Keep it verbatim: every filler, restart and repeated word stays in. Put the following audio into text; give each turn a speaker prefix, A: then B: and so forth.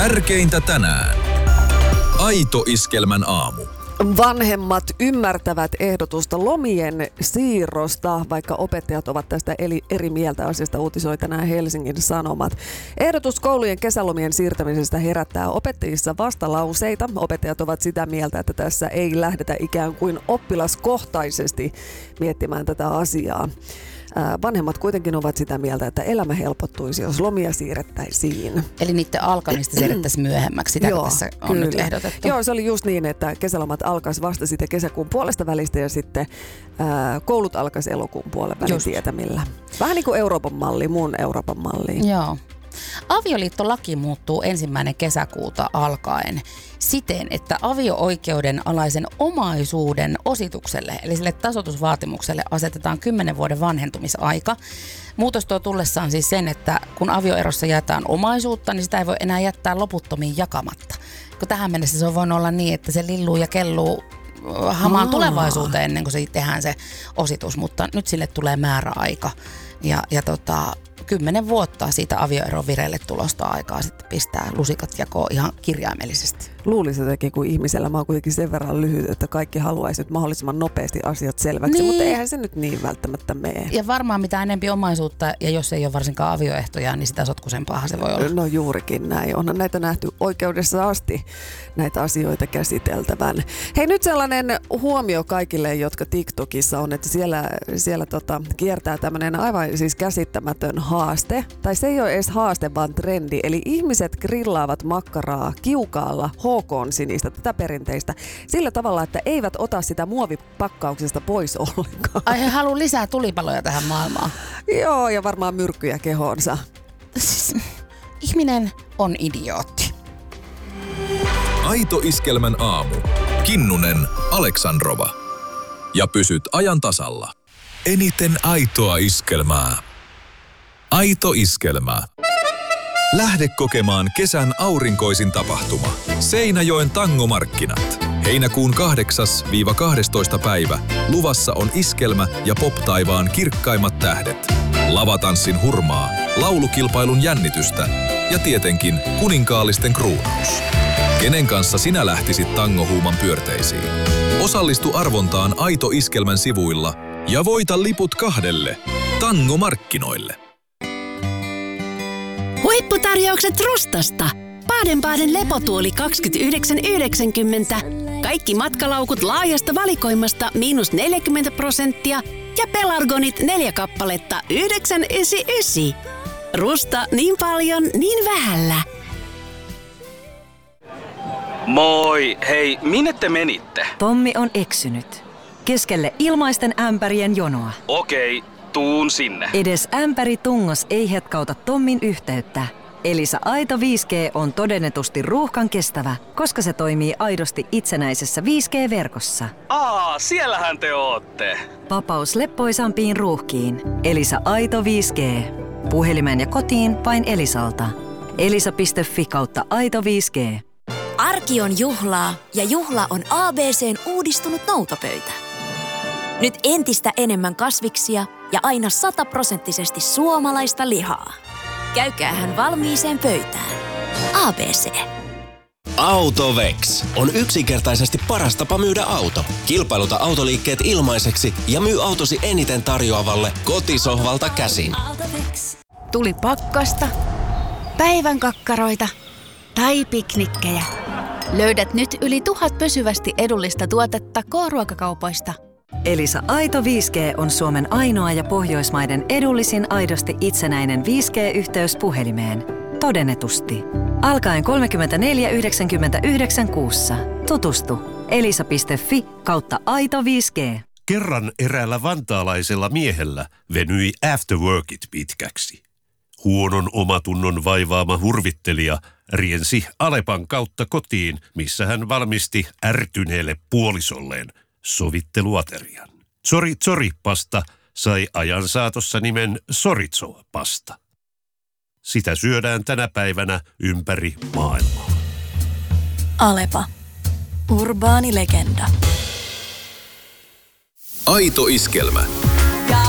A: Tärkeintä tänään. Aito Iskelmän aamu.
B: Vanhemmat ymmärtävät ehdotusta lomien siirrosta, vaikka opettajat ovat tästä eri mieltä. Asiasta uutisoi tänään Helsingin Sanomat. Ehdotus koulujen kesälomien siirtämisestä herättää opettajissa vastalauseita. Opettajat ovat sitä mieltä, että tässä ei lähdetä ikään kuin oppilaskohtaisesti miettimään tätä asiaa. Vanhemmat kuitenkin ovat sitä mieltä, että elämä helpottuisi, jos lomia siirrettäisiin.
C: Eli niiden alkamista siirrettäisiin myöhemmäksi, sitä
B: Joo,
C: tässä on
B: kyllä.
C: nyt ehdotettu.
B: Joo, se oli just niin, että kesälomat alkaisi vasta sitten kesäkuun puolesta välistä ja sitten ää, koulut alkaisi elokuun puolen välin tietämillä. Vähän niin kuin Euroopan malli, muun Euroopan malli.
C: Joo. Avioliittolaki muuttuu ensimmäinen kesäkuuta alkaen siten, että avio-oikeuden alaisen omaisuuden ositukselle, eli sille tasoitusvaatimukselle asetetaan kymmenen vuoden vanhentumisaika. Muutos tuo tullessaan siis sen, että kun avioerossa jaetaan omaisuutta, niin sitä ei voi enää jättää loputtomiin jakamatta. Kun tähän mennessä se on voinut olla niin, että se lilluu ja kelluu hamaan
B: Aa.
C: tulevaisuuteen ennen kuin se tehdään se ositus, mutta nyt sille tulee määräaika. Ja, ja tota, kymmenen vuotta siitä avioeron vireille tulosta aikaa sitten pistää lusikat jakoon ihan kirjaimellisesti.
B: Luulisin jotenkin, kun ihmisellä mä oon kuitenkin sen verran lyhyt, että kaikki haluaisi nyt mahdollisimman nopeasti asiat selväksi,
C: niin.
B: Mutta eihän se nyt niin välttämättä mene.
C: Ja varmaan mitä enempi omaisuutta, ja jos ei ole varsinkaan avioehtoja, niin sitä sotkusempaahan se voi olla.
B: No juurikin näin. Onhan näitä nähty oikeudessa asti näitä asioita käsiteltävän. Hei, nyt sellainen huomio kaikille, jotka TikTokissa on, että siellä, siellä tota, kiertää tämmöinen aivan siis käsittämätön haaste. Tai se ei ole edes haaste, vaan trendi. Eli ihmiset grillaavat makkaraa kiukaalla H K-sinistä, tätä perinteistä, sillä tavalla, että eivät ota sitä muovipakkauksesta pois ollenkaan.
C: Ai he haluaa lisää tulipaloja tähän maailmaan.
B: Joo, ja varmaan myrkkyjä kehoonsa.
C: Siis, ihminen on idiootti.
A: Aito Iskelmän aamu. Kinnunen, Aleksandrova. Ja pysyt ajan tasalla. Eniten aitoa iskelmää. Aito Iskelmä. Lähde kokemaan kesän aurinkoisin tapahtuma. Seinäjoen tangomarkkinat. Heinäkuun kahdeksas–kahdestoista päivä. Luvassa on iskelmä ja pop-taivaan kirkkaimmat tähdet. Lavatanssin hurmaa, laulukilpailun jännitystä ja tietenkin kuninkaallisten kruunaus. Kenen kanssa sinä lähtisit tangohuuman pyörteisiin? Osallistu arvontaan Aito Iskelmän sivuilla ja voita liput kahdelle tangomarkkinoille.
D: Huipputarjoukset Rustasta. Baden-Baden lepotuoli kaksikymmentäyhdeksän yhdeksänkymmentä. Kaikki matkalaukut laajasta valikoimasta miinus neljäkymmentä prosenttia ja pelargonit neljä kappaletta yhdeksän yhdeksänkymmentäyhdeksän. Rusta niin paljon, niin vähällä.
E: Moi! Hei, minne te menitte?
F: Tommi on eksynyt. Keskelle ilmaisten ämpärien jonoa.
E: Okei, tuun sinne.
F: Edes ämpäri tungos ei hetkauta Tommin yhteyttä. Elisa Aito viisi G on todennetusti ruuhkan kestävä, koska se toimii aidosti itsenäisessä viisi G-verkossa.
E: Aa, siellähän te ootte.
F: Vapaus leppoisampiin ruuhkiin. Elisa Aito viisi G. Puhelimeen ja kotiin vain Elisalta. elisa piste fi kautta aito viisi G.
D: Arki on juhlaa ja juhla on A B C:n uudistunut noutopöytä. Nyt entistä enemmän kasviksia ja aina sataprosenttisesti suomalaista lihaa. Käykäähän valmiiseen pöytään. A B C.
G: Autovex on yksinkertaisesti paras tapa myydä auto. Kilpailuta autoliikkeet ilmaiseksi ja myy autosi eniten tarjoavalle kotisohvalta käsin.
H: Tuli pakkasta, päivän kakkaroita tai piknikkejä. Löydät nyt yli tuhat pysyvästi edullista tuotetta K-ruokakaupoista.
F: Elisa Aito viisi G on Suomen ainoa ja Pohjoismaiden edullisin aidosti itsenäinen viisi G-yhteys puhelimeen. Todennetusti. Alkaen kolmekymmentäneljä yhdeksänkymmentäyhdeksän kuussa. Tutustu. elisa piste fi kautta aito viisi G.
I: Kerran eräällä vantaalaisella miehellä venyi afterworkit pitkäksi. Huonon omatunnon vaivaama hurvittelija riensi Alepan kautta kotiin, missä hän valmisti ärtyneelle puolisolleen sovitteluaterian. Sori-tsori-pasta sai ajan saatossa nimen Soritso-pasta. Sitä syödään tänä päivänä ympäri maailmaa.
D: Alepa. Urbaani legenda.
A: Aito Iskelmä.